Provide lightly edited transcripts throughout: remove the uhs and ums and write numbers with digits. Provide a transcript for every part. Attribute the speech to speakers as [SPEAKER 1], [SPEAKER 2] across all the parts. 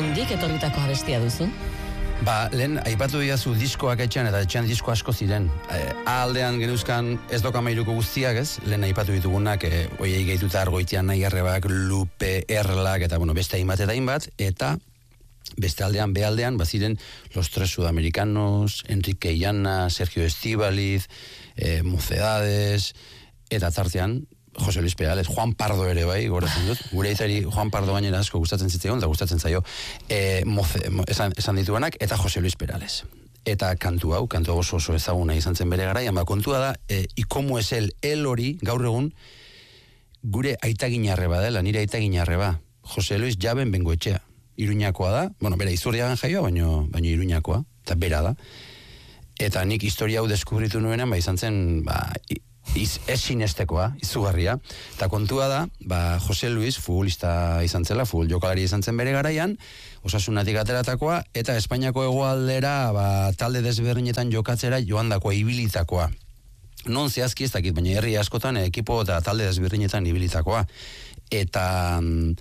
[SPEAKER 1] nondik etorritako abestia duzu?
[SPEAKER 2] Lehen, aipatu diazu diskoak etxean, eta etxean disko asko ziren. Aldean genuzkan ez dokamairuko guztiak, ez? Lehen aipatu ditugunak, oiei gehituta Argoitian nahi arrebak, Lupe, Erlak, eta beste hainbat, eta beste aldean, behaldean, baziren Los Tres Sudamericanos, Enrique Illana, Sergio Estíbaliz, Mocedades, eta tartean, José Luis Perales, Juan Pardo ere bai, goratzen dut. Gure aitari Juan Pardo gainera asko gustatzen zitzaion, eta gustatzen zaio esan dituenak, eta José Luis Perales. Eta kantu hau oso ezaguna izan zen bere garaian, kontua da, y como es el hori, gaur egun, gure aitaginarreba dela, nire aitaginarreba, José Luis Jaben Bengoetxea. Iruñakoa da, bera Izurriagan jaioa, baino Iruñakoa, eta bera da. Eta nik historia hau deskubritu nuenean, izan zen, ez sinestekoa, izugarria. Eta kontua da, José Luis, futbolista izan zela, futbol jokalari izan zen bere garaian, Osasunatik ateratakoa, eta Espainiako hegoaldera talde desberdinetan jokatzera joandakoa, ibilitakoa. Non zehazki ez dakit, baina herri askotan ekipo eta talde desberdinetan ibilitakoa. Eta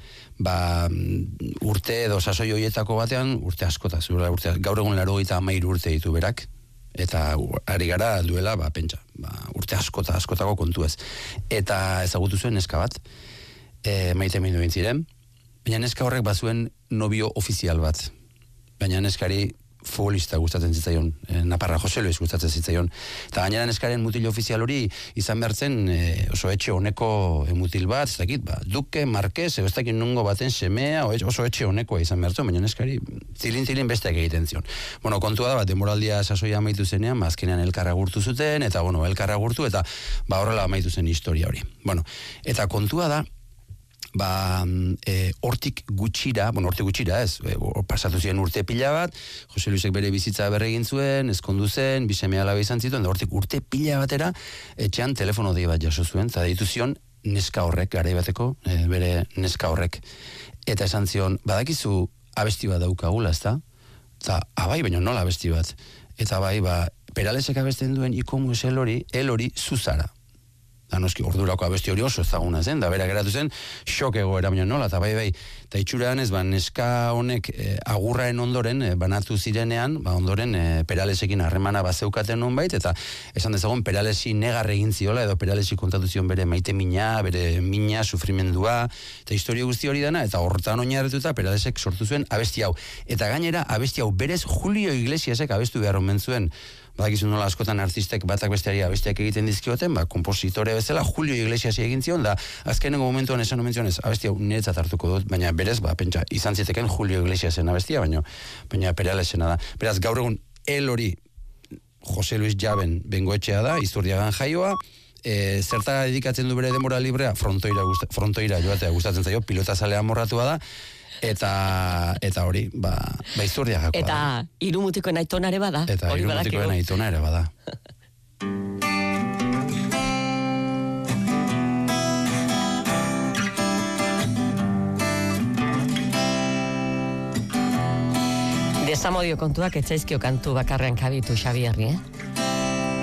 [SPEAKER 2] urte edo sasoi horietako batean, urte askota, gaur egun 83 urte ditu berak, eta ari gara duela, pentsa, urte askotako kontu ez. Eta ezagutu zuen neska bat, maite mindu bintziren, baina neska horrek bazuen nobio ofizial bat. Baina neskari futbolista gustatzen zitzaion, Naparra José Luis gustatzen zitzaion. Eta gainera neskaren mutil ofizial hori izan behartzen oso etxe honeko mutil bat, ez dakit, Duke, Marquez, ez dakit nungo baten semea, oso etxe honekoa izan behartzen, baina neskari zilin besteak egiten zion. Kontua da, demoraldia sasoia amaitu zenean, azkenean elkarra gurtu zuten, eta elkarra gurtu, eta horrela amaitu zen historia hori. Eta kontua da, hortik gutxira ez, pasatu ziren urte pila bat, Jose Luisek bere bizitza berregin zuen, ezkondu zen, biseme alaba izan zituen, da hortik urte pila batera, etxean telefono dei bat jaso zuen, eta deitu zion neska horrek, garai bateko, bere neska horrek. Eta esan zion, badakizu abesti bat daukagula, ez da? Eta, baina nola abesti bat? Eta Peralesek abesten duen ikomu es el hori zuzara. Da noski ordurako abesti hori oso ezaguna zen, da bera geratu zen, xok egoera baino nola, eta eta itxurean ez, neska honek agurraen ondoren, banatu zirenean, ondoren Peralesekin harremana bazeukaten nonbait, eta esan dezagun Peralesi negar egin ziola, edo Peralesi kontatu zion bere maite bere mina, sufrimendua, eta historia guzti hori dana, eta hortan oinarrituta Peralesek sortu zuen abesti hau. Eta gainera, abesti hau berez Julio Iglesiasek abestu behar omen zuen, badakizu nola askotan artistek batak besteari abestiak egiten dizkioten, kompositore bezala Julio Iglesias egin zion, da azkenengo momentuan esan omen zionez, abesti hau niretzat hartuko dut, baina berez, pentsa, izan ziteken Julio Iglesiasen abestia, baina Peralesena da. Beraz, gaur egun, el hori José Luis Jaben Bengoetxea da, Izurriagan jaioa, zerta dedikatzen du bere denbora librea, frontoira joatea gustatzen zaio, pilota zalea morratua da, eta hori, Izurriagakoa.
[SPEAKER 1] Eta irumutikoen aitonare bada.
[SPEAKER 2] Eta irumutikoen aitonare bada.
[SPEAKER 1] Desamodio kontuak etzaizkio kantu bakarrean kabitu Xabierri,